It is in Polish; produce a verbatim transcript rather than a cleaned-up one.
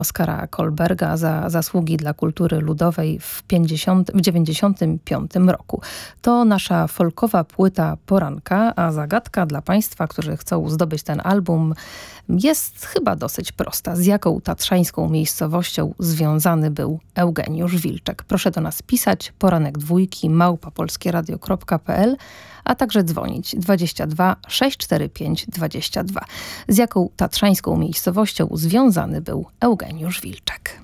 Oskara Kolberga za zasługi dla kultury ludowej w, pięćdziesiątym, w dziewięćdziesiątym piątym roku. To nasza folkowa płyta Poranka, a zagadka dla Państwa, którzy chcą zdobyć ten album, jest chyba dosyć prosta. Z jaką tatrzańską miejscowością związany był Eugeniusz Wilczek? Proszę do nas pisać, poranek dwójki, małpa polskieradio kropka p l, a także dzwonić dwadzieścia dwa sześćset czterdzieści pięć dwadzieścia dwa. Z jaką tatrzańską miejscowością związany był Eugeniusz Wilczek?